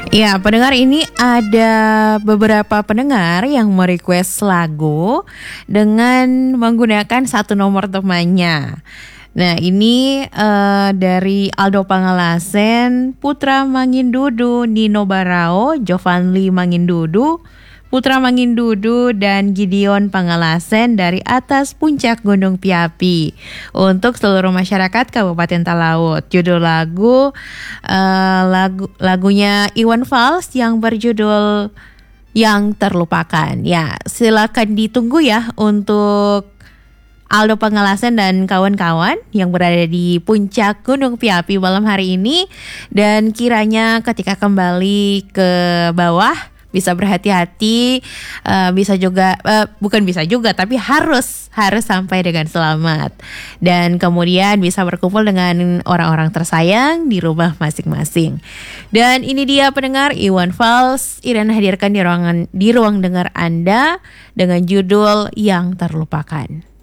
Ya, pendengar, ini ada beberapa pendengar yang merequest lagu dengan menggunakan satu nomor temannya. Nah, ini dari Aldo Pangalasen, Putra Mangindudu, Nino Barao, Jovanli Mangindudu, Putra Mangindudu, dan Gideon Pangalasen dari atas puncak Gunung Piapi untuk seluruh masyarakat Kabupaten Talaut. Judul lagunya Iwan Fals yang berjudul Yang Terlupakan. Ya, silakan ditunggu ya untuk Aldo Pangalasen dan kawan-kawan yang berada di puncak Gunung Piapi malam hari ini, dan kiranya ketika kembali ke bawah bisa berhati-hati, bisa juga bukan bisa juga tapi harus sampai dengan selamat, dan kemudian bisa berkumpul dengan orang-orang tersayang di rumah masing-masing. Dan ini dia pendengar, Iwan Fals Irena hadirkan di ruang dengar Anda dengan judul Yang Terlupakan.